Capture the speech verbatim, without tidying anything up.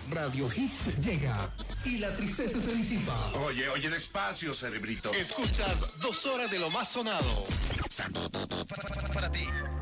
Radio Hits llega y la tristeza se disipa. Oye, oye, despacio, cerebrito. Escuchas dos horas de lo más sonado. Para, para, para ti.